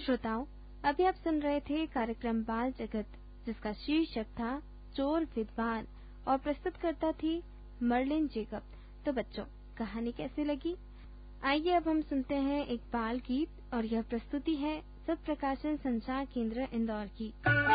श्रोताओं, अभी आप सुन रहे थे कार्यक्रम बाल जगत, जिसका शीर्षक था चोर विद्वान और प्रस्तुतकर्ता थी मर्लिन जेकब। तो बच्चों, कहानी कैसी लगी? आइए अब हम सुनते हैं एक बाल गीत, और यह प्रस्तुति है सत प्रकाशन संचार केंद्र इंदौर की।